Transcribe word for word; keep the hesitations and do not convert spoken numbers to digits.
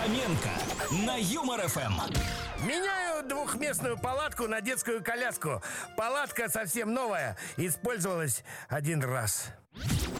Фоменко на Юмор эф эм. Меняю двухместную палатку на детскую коляску. Палатка совсем новая, использовалась один раз.